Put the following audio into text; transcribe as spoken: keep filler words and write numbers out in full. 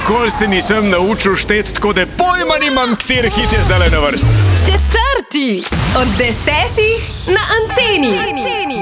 Nikoli se nisem naučil šteti, tako da pojma nimam, kateri hit je zdaj na vrst. Četrti od desetih na Anteni.